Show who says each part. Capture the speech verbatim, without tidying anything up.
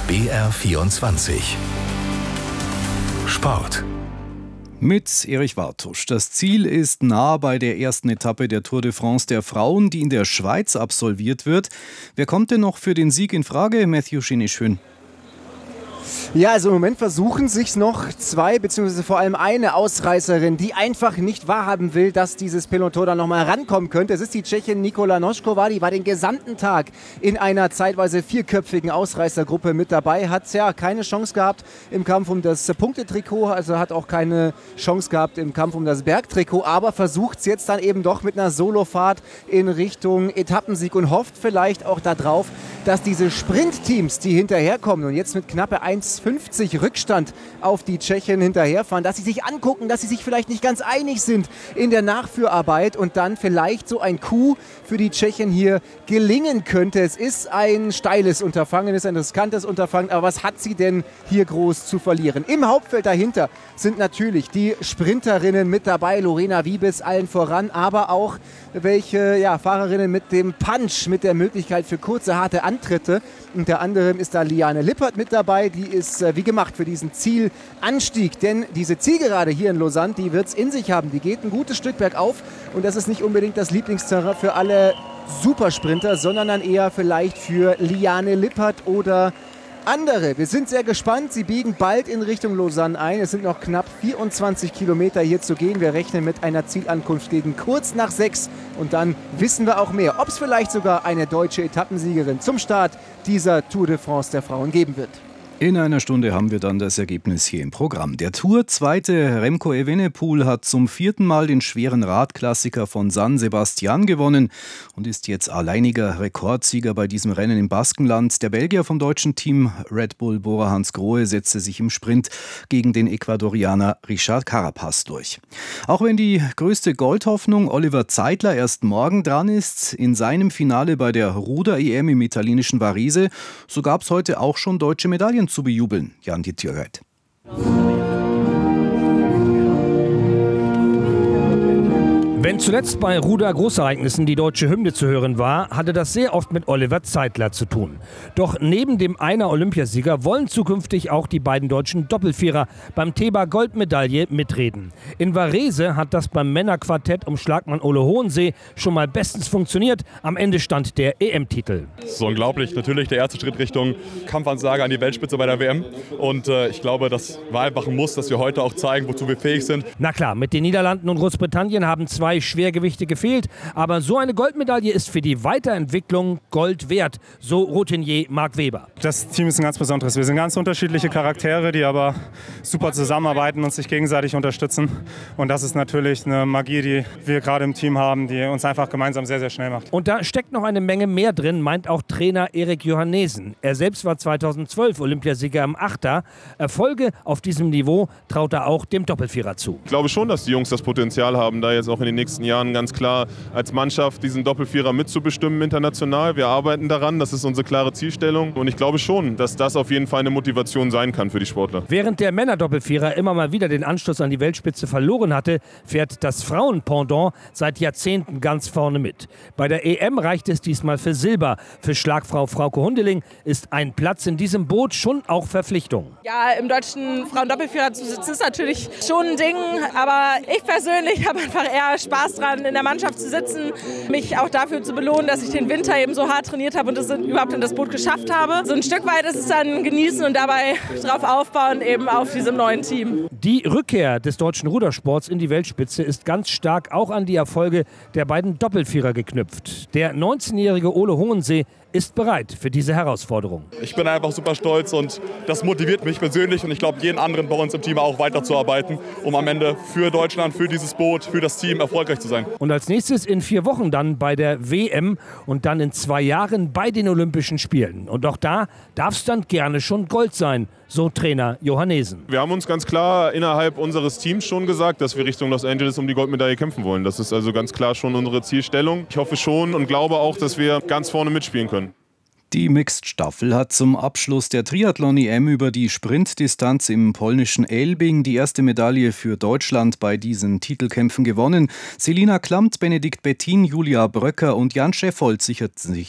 Speaker 1: B R vierundzwanzig Sport.
Speaker 2: Mit Erich Wartusch. Das Ziel ist nah bei der ersten Etappe der Tour de France der Frauen, die in der Schweiz absolviert wird. Wer kommt denn noch für den Sieg in Frage, Matthew Schinischön?
Speaker 3: Ja, also im Moment versuchen sich noch zwei, beziehungsweise vor allem eine Ausreißerin, die einfach nicht wahrhaben will, dass dieses Peloton da nochmal rankommen könnte. Es ist die Tschechin Nikola Noskova, die war den gesamten Tag in einer zeitweise vierköpfigen Ausreißergruppe mit dabei, hat ja keine Chance gehabt im Kampf um das Punktetrikot, also hat auch keine Chance gehabt im Kampf um das Bergtrikot, aber versucht es jetzt dann eben doch mit einer Solofahrt in Richtung Etappensieg und hofft vielleicht auch darauf, dass diese Sprintteams, die hinterherkommen und jetzt mit knappe eins fünfzig Rückstand auf die Tschechen hinterherfahren, dass sie sich angucken, dass sie sich vielleicht nicht ganz einig sind in der Nachführarbeit und dann vielleicht so ein Coup für die Tschechen hier gelingen könnte. Es ist ein steiles Unterfangen, es ist ein riskantes Unterfangen, aber was hat sie denn hier groß zu verlieren? Im Hauptfeld dahinter sind natürlich die Sprinterinnen mit dabei, Lorena Wiebes allen voran, aber auch welche ja, Fahrerinnen mit dem Punch, mit der Möglichkeit für kurze, harte Antritte. Unter anderem ist da Liane Lippert mit dabei, die ist äh, wie gemacht für diesen Zielanstieg, denn diese Zielgerade hier in Lausanne, die wird es in sich haben, die geht ein gutes Stück bergauf und das ist nicht unbedingt das Lieblingsterrain für alle Supersprinter, sondern dann eher vielleicht für Liane Lippert oder andere. Wir sind sehr gespannt. Sie biegen bald in Richtung Lausanne ein. Es sind noch knapp vierundzwanzig Kilometer hier zu gehen. Wir rechnen mit einer Zielankunft gegen kurz nach sechs. Und dann wissen wir auch mehr, ob es vielleicht sogar eine deutsche Etappensiegerin zum Start dieser Tour de France der Frauen geben wird.
Speaker 2: In einer Stunde haben wir dann das Ergebnis hier im Programm. Der Tour-Zweite Remco Evenepoel hat zum vierten Mal den schweren Radklassiker von San Sebastian gewonnen und ist jetzt alleiniger Rekordsieger bei diesem Rennen im Baskenland. Der Belgier vom deutschen Team Red Bull Bora Hansgrohe setzte sich im Sprint gegen den Ecuadorianer Richard Carapaz durch. Auch wenn die größte Goldhoffnung Oliver Zeitler erst morgen dran ist, in seinem Finale bei der Ruder-E M im italienischen Varese, so gab es heute auch schon deutsche Medaillen zu bejubeln. Jan Dietjöreit.
Speaker 4: Wenn zuletzt bei Ruder-Großereignissen die deutsche Hymne zu hören war, hatte das sehr oft mit Oliver Zeitler zu tun. Doch neben dem Einer-Olympiasieger wollen zukünftig auch die beiden deutschen Doppelvierer beim Thema Goldmedaille mitreden. In Varese hat das beim Männerquartett um Schlagmann Ole Hohensee schon mal bestens funktioniert. Am Ende stand der E M-Titel.
Speaker 5: So unglaublich, natürlich der erste Schritt Richtung Kampfansage an die Weltspitze bei der W M. Und äh, ich glaube, das war einfach ein Muss, dass wir heute auch zeigen, wozu wir fähig sind.
Speaker 4: Na klar, mit den Niederlanden und Großbritannien haben zwei Schwergewichte gefehlt, aber so eine Goldmedaille ist für die Weiterentwicklung Gold wert, so Routinier Marc Weber.
Speaker 6: Das Team ist ein ganz besonderes. Wir sind ganz unterschiedliche Charaktere, die aber super zusammenarbeiten und sich gegenseitig unterstützen. Und das ist natürlich eine Magie, die wir gerade im Team haben, die uns einfach gemeinsam sehr, sehr schnell macht.
Speaker 4: Und da steckt noch eine Menge mehr drin, meint auch Trainer Erik Johannesen. Er selbst war zweitausendzwölf Olympiasieger im Achter. Erfolge auf diesem Niveau traut er auch dem Doppelvierer zu.
Speaker 5: Ich glaube schon, dass die Jungs das Potenzial haben, da jetzt auch in den nächsten Jahren ganz klar als Mannschaft diesen Doppelvierer mitzubestimmen international. Wir arbeiten daran, das ist unsere klare Zielstellung und ich glaube schon, dass das auf jeden Fall eine Motivation sein kann für die Sportler.
Speaker 4: Während der Männerdoppelvierer immer mal wieder den Anschluss an die Weltspitze verloren hatte, fährt das Frauenpendant seit Jahrzehnten ganz vorne mit. Bei der E M reicht es diesmal für Silber. Für Schlagfrau Frauke Hundeling ist ein Platz in diesem Boot schon auch Verpflichtung.
Speaker 7: Ja, im deutschen Frauendoppelvierer zu sitzen ist natürlich schon ein Ding, aber ich persönlich habe einfach eher Spaß dran, in der Mannschaft zu sitzen, mich auch dafür zu belohnen, dass ich den Winter eben so hart trainiert habe und das überhaupt in das Boot geschafft habe. So ein Stück weit ist es dann genießen und dabei drauf aufbauen, eben auf diesem neuen Team.
Speaker 4: Die Rückkehr des deutschen Rudersports in die Weltspitze ist ganz stark auch an die Erfolge der beiden Doppelvierer geknüpft. Der neunzehnjährige Ole Hohensee ist bereit für diese Herausforderung.
Speaker 5: Ich bin einfach super stolz und das motiviert mich persönlich und ich glaube jeden anderen bei uns im Team auch weiterzuarbeiten, um am Ende für Deutschland, für dieses Boot, für das Team erfolgreich zu sein.
Speaker 4: Und als nächstes in vier Wochen dann bei der W M und dann in zwei Jahren bei den Olympischen Spielen. Und auch da darf es dann gerne schon Gold sein, so Trainer Johannesen.
Speaker 5: Wir haben uns ganz klar innerhalb unseres Teams schon gesagt, dass wir Richtung Los Angeles um die Goldmedaille kämpfen wollen. Das ist also ganz klar schon unsere Zielstellung. Ich hoffe schon und glaube auch, dass wir ganz vorne mitspielen können.
Speaker 2: Die Mixed-Staffel hat zum Abschluss der Triathlon-E M über die Sprintdistanz im polnischen Elbing die erste Medaille für Deutschland bei diesen Titelkämpfen gewonnen. Selina Klamt, Benedikt Bettin, Julia Bröcker und Jan Scheffold sicherten sich